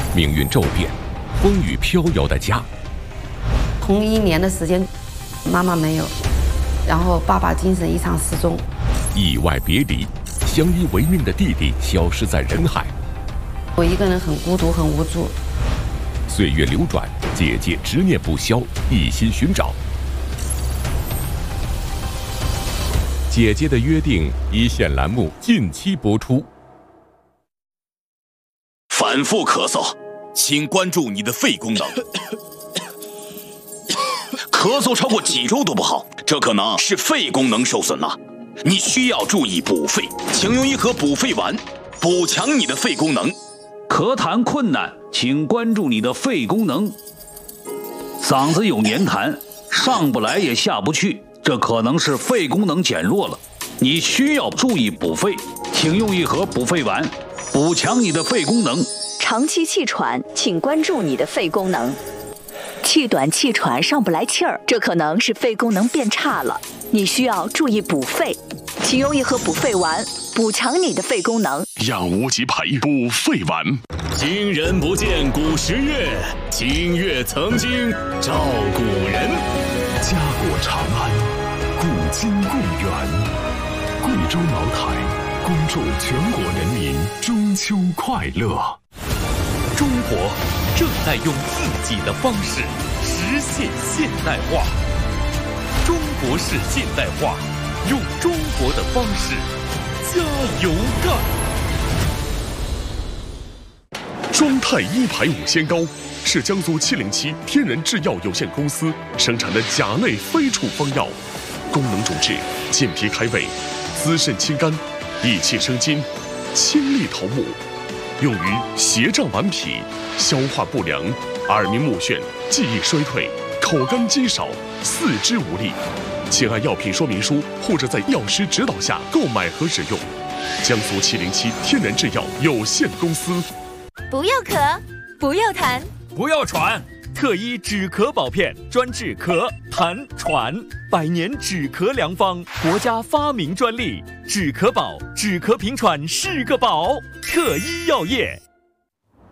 命运骤变，风雨飘摇的家。 同1年的时间，妈妈没有，然后爸爸精神异常失踪， 意外别离，相依为命的弟弟消失在人海。 我一个人很孤独，很无助。 岁月流转，姐姐执念不消，一心寻找。姐姐的约定一线栏目近期播出。 反复咳嗽，请关注你的肺功能。咳嗽超过几周都不好，这可能是肺功能受损了。你需要注意补肺，请用一盒补肺丸，补强你的肺功能。 咳痰困难，请关注你的肺功能。嗓子有黏痰，上不来也下不去，这可能是肺功能减弱了。你需要注意补肺，请用一盒补肺丸，补强你的肺功能。 长期气喘，请关注你的肺功能。气短气喘上不来气儿，这可能是肺功能变差了，你需要注意补肺，请用一盒补肺丸，补强你的肺功能。 养无极培补肺丸。 今人不见古时月，今月曾经照古人。 家国长安，古今共源。贵州茅台恭祝全国人民中秋快乐。 中国正在用自己的方式实现现代化。中国式现代化，用中国的方式加油干！ 庄太1排5仙膏是江苏707天人制药有限公司生产的甲类非处方药，功能主治健脾开胃、滋肾清肝、益气生津、清利头目，用于斜胀顽皮、消化不良、耳鸣目眩、记忆衰退、口干肌少、四肢无力。请按药品说明书或者在药师指导下购买和使用。江苏707天然制药有限公司。 不要咳，不要痰， 不要喘，特医止咳宝片专治咳、痰、喘，100年止咳良方，国家发明专利，止咳宝，止咳平喘是个宝，特医药业。